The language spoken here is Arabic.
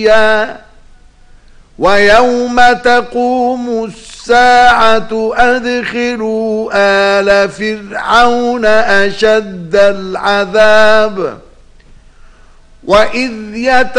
ويوم تقوم الساعة أدخلوا آل فرعون أشد العذاب وإذ